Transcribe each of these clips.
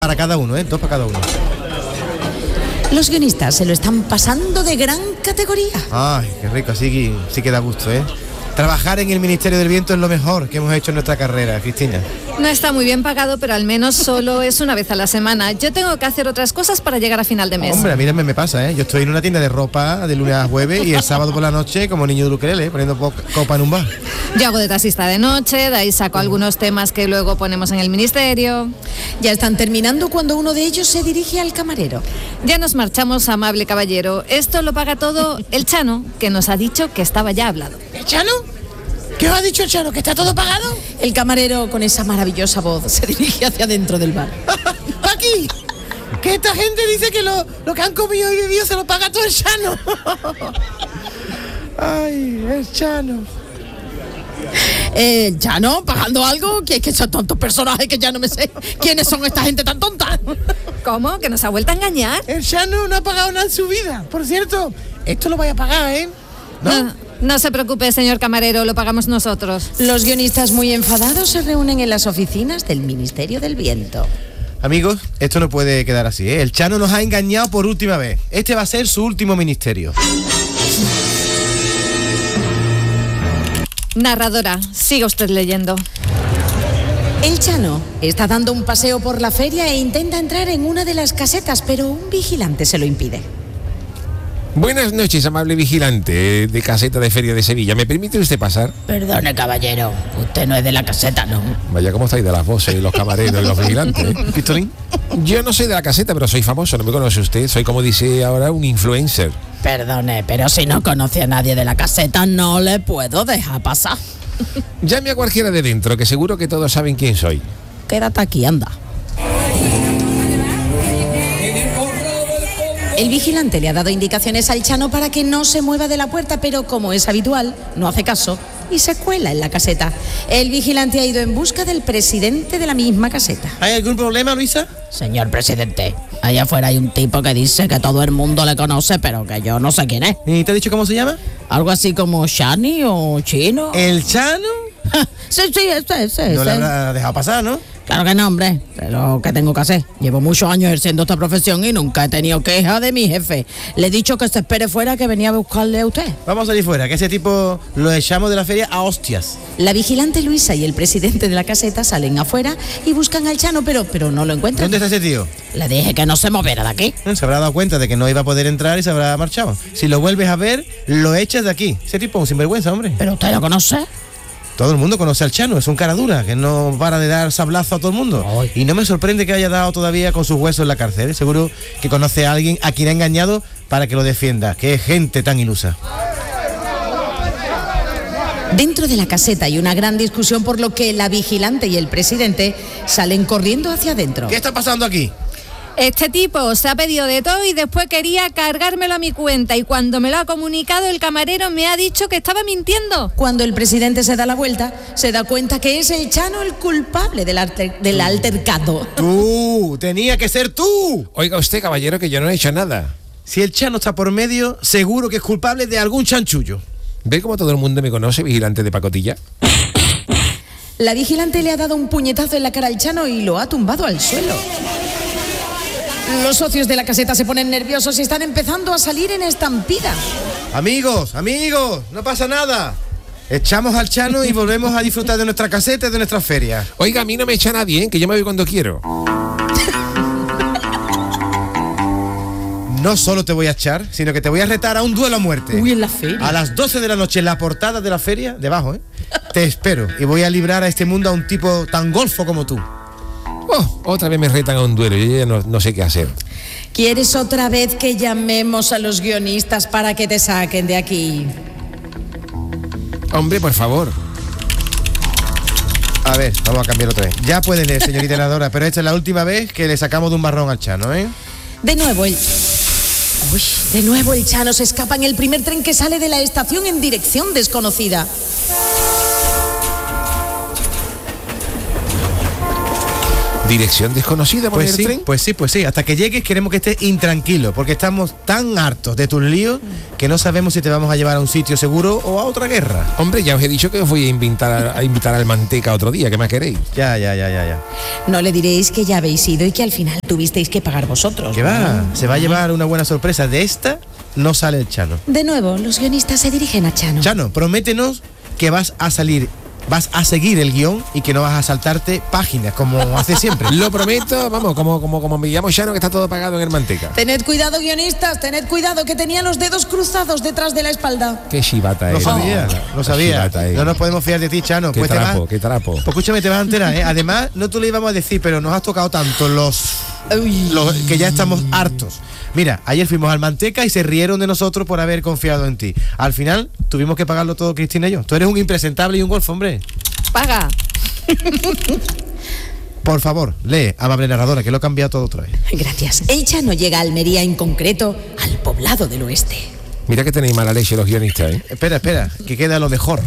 para cada uno, 2 para cada uno. Los guionistas se lo están pasando de gran categoría. Ay, qué rico, sí que da gusto, Trabajar en el Ministerio del Viento es lo mejor que hemos hecho en nuestra carrera, Cristina. No está muy bien pagado, pero al menos solo es una vez a la semana. Yo tengo que hacer otras cosas para llegar a final de mes. Hombre, a mí también me pasa, Yo estoy en una tienda de ropa de lunes a jueves y el sábado por la noche como niño de ukelele, poniendo copa en un bar. Yo hago de taxista de noche, de ahí saco algunos temas que luego ponemos en el ministerio. Ya están terminando cuando uno de ellos se dirige al camarero. Ya nos marchamos, amable caballero. Esto lo paga todo el Chano, que nos ha dicho que estaba ya hablado. ¿El Chano? ¿Qué os ha dicho el Chano? ¿Que está todo pagado? El camarero, con esa maravillosa voz, se dirige hacia adentro del bar. ¡Paqui! Que esta gente dice que lo que han comido y bebido se lo paga todo el Chano. Ay, el Chano. ¿El Chano pagando algo? Que son tantos personajes que ya no me sé quiénes son esta gente tan tonta. ¿Cómo? ¿Que nos ha vuelto a engañar? El Chano no ha pagado nada en su vida. Por cierto, esto lo vaya a pagar, No se preocupe, señor camarero, lo pagamos nosotros. Los guionistas, muy enfadados, se reúnen en las oficinas del Ministerio del Viento. Amigos, esto no puede quedar así, El Chano nos ha engañado por última vez. Este va a ser su último ministerio. Narradora, siga usted leyendo. El Chano está dando un paseo por la feria e intenta entrar en una de las casetas, pero un vigilante se lo impide. Buenas noches, amable vigilante de caseta de Feria de Sevilla. ¿Me permite usted pasar? Perdone, caballero, usted no es de la caseta, ¿no? Vaya, ¿cómo estáis de las voces, los camareros y los vigilantes? ¿Pistolín? Yo no soy de la caseta, pero soy famoso, ¿no me conoce usted? Soy, como dice ahora, un influencer. Perdone, pero si no conoce a nadie de la caseta, no le puedo dejar pasar. Llame a cualquiera de dentro, que seguro que todos saben quién soy. Quédate aquí, anda. El vigilante le ha dado indicaciones al Chano para que no se mueva de la puerta, pero como es habitual, no hace caso y se cuela en la caseta. El vigilante ha ido en busca del presidente de la misma caseta. ¿Hay algún problema, Luisa? Señor presidente, allá afuera hay un tipo que dice que todo el mundo le conoce, pero que yo no sé quién es. ¿Y te ha dicho cómo se llama? Algo así como Shani o Chino. ¿El Chano? Sí, ese. No le habrá dejado pasar, ¿no? Claro que no, hombre. Pero ¿qué tengo que hacer? Llevo muchos años ejerciendo esta profesión y nunca he tenido queja de mi jefe. Le he dicho que se espere fuera, que venía a buscarle a usted. Vamos a salir fuera, que ese tipo lo echamos de la feria a hostias. La vigilante Luisa y el presidente de la caseta salen afuera y buscan al Chano, pero no lo encuentran. ¿Dónde está ese tío? Le dije que no se moviera de aquí. Se habrá dado cuenta de que no iba a poder entrar y se habrá marchado. Si lo vuelves a ver, lo echas de aquí. Ese tipo es un sinvergüenza, hombre. ¿Pero usted lo conoce? Todo el mundo conoce al Chano, es un cara dura, que no para de dar sablazo a todo el mundo. Ay. Y no me sorprende que haya dado todavía con sus huesos en la cárcel. Seguro que conoce a alguien a quien ha engañado para que lo defienda. Qué gente tan ilusa. Dentro de la caseta hay una gran discusión, por lo que la vigilante y el presidente salen corriendo hacia adentro. ¿Qué está pasando aquí? Este tipo se ha pedido de todo y después quería cargármelo a mi cuenta, y cuando me lo ha comunicado el camarero me ha dicho que estaba mintiendo. Cuando el presidente se da la vuelta, se da cuenta que es el Chano el culpable del altercado. Tú, tenía que ser tú. Oiga usted, caballero, que yo no he hecho nada. Si el Chano está por medio, seguro que es culpable de algún chanchullo. ¿Ve cómo todo el mundo me conoce, vigilante de pacotilla? La vigilante le ha dado un puñetazo en la cara al Chano y lo ha tumbado al suelo. Los socios de la caseta se ponen nerviosos y están empezando a salir en estampida. Amigos, no pasa nada. Echamos al Chano y volvemos a disfrutar de nuestra caseta y de nuestra feria. Oiga, a mí no me echa nadie, que yo me voy cuando quiero. No solo te voy a echar, sino que te voy a retar a un duelo a muerte. Uy, en la feria. A las 12 de la noche, en la portada de la feria, debajo, te espero. Y voy a librar a este mundo a un tipo tan golfo como tú. Oh, otra vez me retan a un duelo, yo ya no sé qué hacer. ¿Quieres otra vez que llamemos a los guionistas para que te saquen de aquí? Hombre, por favor. A ver, vamos a cambiar otra vez. Ya puede leer, señorita Heladora, pero esta es la última vez que le sacamos de un marrón al Chano, De nuevo el Chano se escapa en el primer tren que sale de la estación en dirección desconocida. Dirección desconocida por el tren. Pues sí. Hasta que llegues queremos que estés intranquilo, porque estamos tan hartos de tus líos que no sabemos si te vamos a llevar a un sitio seguro o a otra guerra. Hombre, ya os he dicho que os voy a invitar al Manteca otro día. ¿Qué más queréis? Ya. No le diréis que ya habéis ido y que al final tuvisteis que pagar vosotros. ¿Qué va? Se va a llevar una buena sorpresa. De esta no sale el Chano. De nuevo, los guionistas se dirigen a Chano. Chano, prométenos que vas a seguir el guión y que no vas a saltarte páginas como hace siempre. Lo prometo, vamos, como me llamo Chano, que está todo pagado en el Manteca. Tened cuidado, guionistas, tened cuidado, que tenía los dedos cruzados detrás de la espalda. Qué chivata Lo es. sabía. No nos podemos fiar de ti, Chano. Qué trapo. Pues escúchame, te vas a enterar, ¿eh? Además, no te lo íbamos a decir, pero nos has tocado tanto los que ya estamos hartos. Mira, ayer fuimos al Manteca y se rieron de nosotros por haber confiado en ti. Al final, tuvimos que pagarlo todo Cristina y yo. Tú eres un impresentable y un golfo, hombre. Paga. Por favor, lee, amable narradora, que lo he cambiado todo otra vez. Gracias. El Chano llega a Almería, en concreto, al Poblado del Oeste. Mira que tenéis mala leche los guionistas, ¿eh? Espera, que queda lo mejor.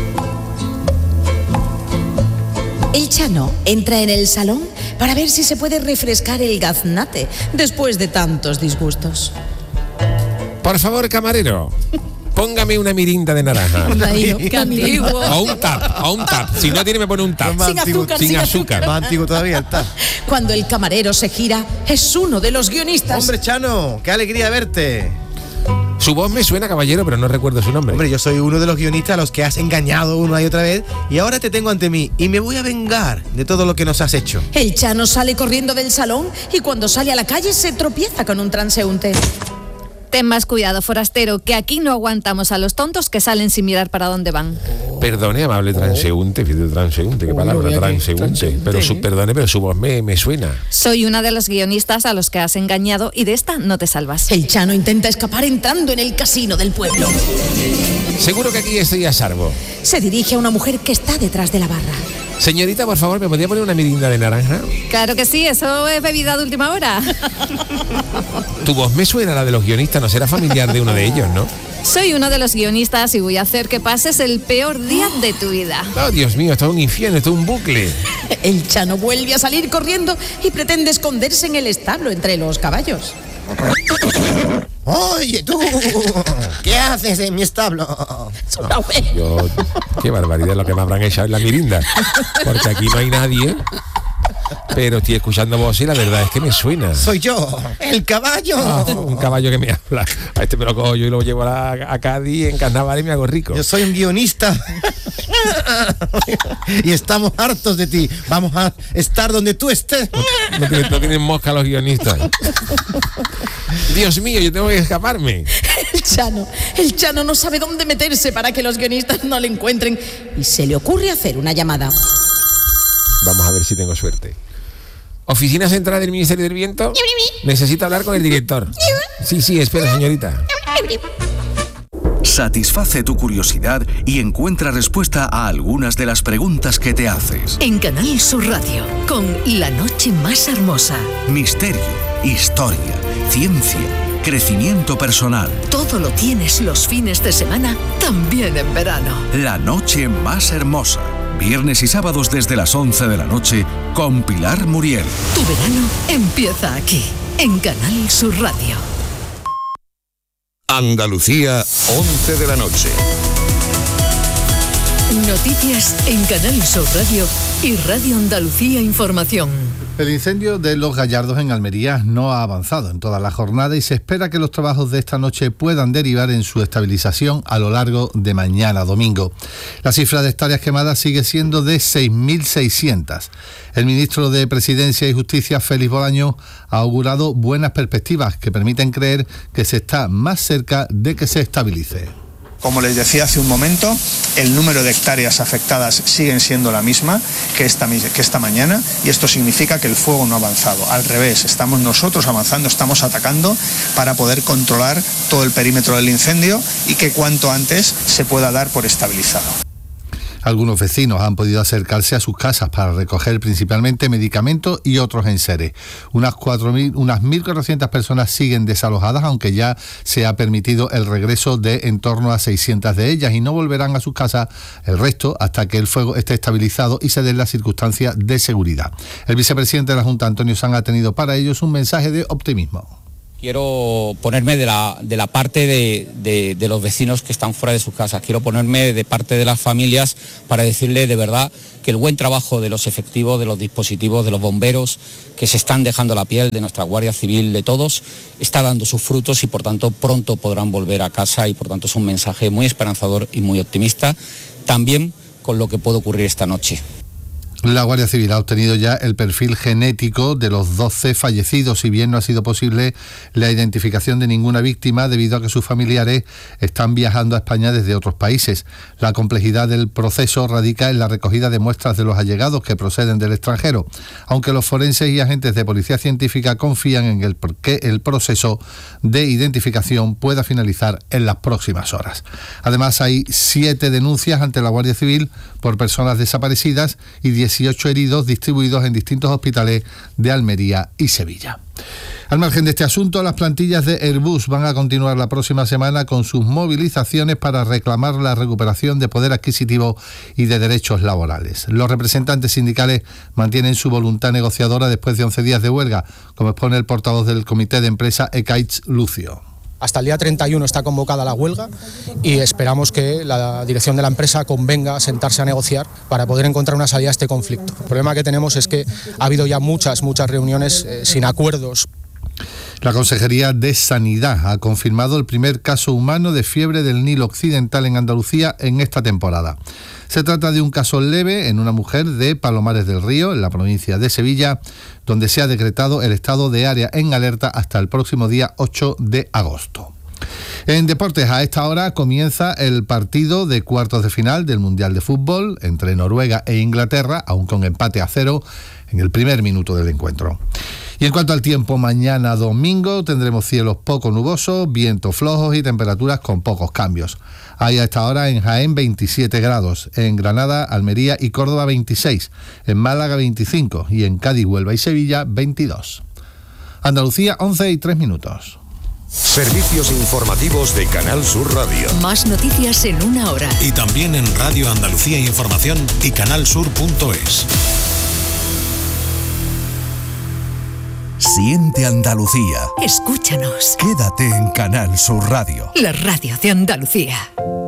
El Chano entra en el salón para ver si se puede refrescar el gaznate después de tantos disgustos. Por favor, camarero, póngame una mirinda de naranja. Qué antiguo. O un tap. Si no tiene, me pone un tap. Sin azúcar. Más antiguo todavía el tap. Cuando el camarero se gira, es uno de los guionistas. Hombre, Chano, qué alegría verte. Su voz me suena, caballero, pero no recuerdo su nombre. Hombre, yo soy uno de los guionistas a los que has engañado una y otra vez y ahora te tengo ante mí y me voy a vengar de todo lo que nos has hecho. El Chano sale corriendo del salón y cuando sale a la calle se tropieza con un transeúnte. Ten más cuidado, forastero, que aquí no aguantamos a los tontos que salen sin mirar para dónde van. Perdone, amable transeúnte, fíjate, transeúnte, qué palabra, transeúnte. Pero su voz me suena. Soy una de los guionistas a los que has engañado y de esta no te salvas. El Chano intenta escapar entrando en el casino del pueblo. Seguro que aquí estoy a salvo. Se dirige a una mujer que está detrás de la barra. Señorita, por favor, ¿me podría poner una mirinda de naranja? Claro que sí, eso es bebida de última hora. Tu voz me suena a la de los guionistas, no será familiar de uno de ellos, ¿no? Soy uno de los guionistas y voy a hacer que pases el peor día de tu vida. Oh, Dios mío, esto es un infierno, esto es un bucle. El Chano vuelve a salir corriendo y pretende esconderse en el establo entre los caballos. Oye, tú, ¿qué haces en mi establo? Qué barbaridad lo que me habrán echado en la mirinda. Porque aquí no hay nadie. Pero estoy escuchando voz y la verdad es que me suena. Soy yo, el caballo. Un caballo que me habla. A este me lo cojo yo y lo llevo a Cádiz en carnaval y me hago rico. Yo soy un guionista y estamos hartos de ti. Vamos a estar donde tú estés. No tienen mosca los guionistas. Dios mío, yo tengo que escaparme. El Chano no sabe dónde meterse para que los guionistas no le encuentren y se le ocurre hacer una llamada. Vamos a ver si tengo suerte. Oficina Central del Ministerio del Viento. Necesito hablar con el director. Sí, espera, señorita. Satisface tu curiosidad y encuentra respuesta a algunas de las preguntas que te haces. En Canal Sur Radio, con La Noche Más Hermosa. Misterio, historia, ciencia, crecimiento personal. Todo lo tienes los fines de semana, también en verano. La Noche Más Hermosa. Viernes y sábados desde las 11 de la noche con Pilar Muriel. Tu verano empieza aquí, en Canal Sur Radio. Andalucía, 11 de la noche. Noticias en Canal Sur Radio y Radio Andalucía Información. El incendio de Los Gallardos en Almería no ha avanzado en toda la jornada y se espera que los trabajos de esta noche puedan derivar en su estabilización a lo largo de mañana domingo. La cifra de hectáreas quemadas sigue siendo de 6.600. El ministro de Presidencia y Justicia, Félix Bolaños, ha augurado buenas perspectivas que permiten creer que se está más cerca de que se estabilice. Como les decía hace un momento, el número de hectáreas afectadas siguen siendo la misma que esta mañana y esto significa que el fuego no ha avanzado. Al revés, estamos nosotros avanzando, estamos atacando para poder controlar todo el perímetro del incendio y que cuanto antes se pueda dar por estabilizado. Algunos vecinos han podido acercarse a sus casas para recoger principalmente medicamentos y otros enseres. Unas 1.400 personas siguen desalojadas, aunque ya se ha permitido el regreso de en torno a 600 de ellas, y no volverán a sus casas el resto hasta que el fuego esté estabilizado y se den las circunstancias de seguridad. El vicepresidente de la Junta, Antonio Sanz, ha tenido para ellos un mensaje de optimismo. Quiero ponerme de la parte de los vecinos que están fuera de sus casas. Quiero ponerme de parte de las familias para decirle de verdad que el buen trabajo de los efectivos, de los dispositivos, de los bomberos, que se están dejando la piel, de nuestra Guardia Civil, de todos, está dando sus frutos y por tanto pronto podrán volver a casa, y por tanto es un mensaje muy esperanzador y muy optimista, también con lo que puede ocurrir esta noche. La Guardia Civil ha obtenido ya el perfil genético de los 12 fallecidos, si bien no ha sido posible la identificación de ninguna víctima debido a que sus familiares están viajando a España desde otros países. La complejidad del proceso radica en la recogida de muestras de los allegados que proceden del extranjero, aunque los forenses y agentes de policía científica confían en que el proceso de identificación pueda finalizar en las próximas horas. Además, hay 7 denuncias ante la Guardia Civil por personas desaparecidas y 18 heridos distribuidos en distintos hospitales de Almería y Sevilla. Al margen de este asunto, las plantillas de Airbus van a continuar la próxima semana con sus movilizaciones para reclamar la recuperación de poder adquisitivo y de derechos laborales. Los representantes sindicales mantienen su voluntad negociadora después de 11 días de huelga, como expone el portavoz del comité de empresa ECAITS, Lucio. Hasta el día 31 está convocada la huelga y esperamos que la dirección de la empresa convenga a sentarse a negociar para poder encontrar una salida a este conflicto. El problema que tenemos es que ha habido ya muchas reuniones sin acuerdos. La Consejería de Sanidad ha confirmado el primer caso humano de fiebre del Nilo Occidental en Andalucía en esta temporada. Se trata de un caso leve en una mujer de Palomares del Río, en la provincia de Sevilla, donde se ha decretado el estado de área en alerta hasta el próximo día 8 de agosto. En deportes, a esta hora comienza el partido de cuartos de final del Mundial de Fútbol entre Noruega e Inglaterra, aún con empate a 0 en el primer minuto del encuentro. Y en cuanto al tiempo, mañana domingo tendremos cielos poco nubosos, vientos flojos y temperaturas con pocos cambios. Hay a esta hora en Jaén 27 grados, en Granada, Almería y Córdoba 26, en Málaga 25 y en Cádiz, Huelva y Sevilla 22. Andalucía 11:03. Servicios informativos de Canal Sur Radio. Más noticias en una hora. Y también en Radio Andalucía Información y canalsur.es. Siente Andalucía. Escúchanos. Quédate en Canal Sur Radio. La radio de Andalucía.